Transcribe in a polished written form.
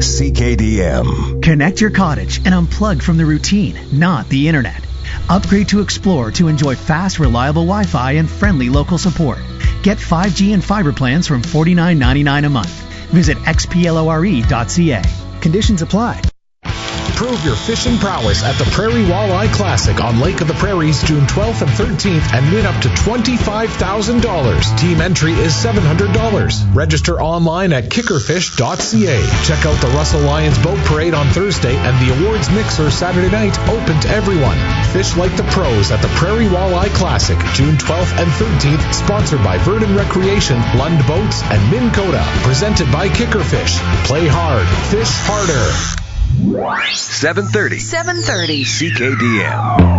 CKDM. Connect your cottage and unplug from the routine, not the internet. Upgrade to Explore to enjoy fast, reliable Wi-Fi and friendly local support. Get 5G and fiber plans from $49.99 a month. Visit xplore.ca. Conditions apply. Prove your fishing prowess at the Prairie Walleye Classic on Lake of the Prairies, June 12th and 13th, and win up to $25,000. Team entry is $700. Register online at kickerfish.ca. Check out the Russell Lions Boat Parade on Thursday and the awards mixer Saturday night, open to everyone. Fish like the pros at the Prairie Walleye Classic, June 12th and 13th, sponsored by Verdon Recreation, Lund Boats, and Minn Kota. Presented by Kickerfish. Play hard, fish harder. 730 CKDM.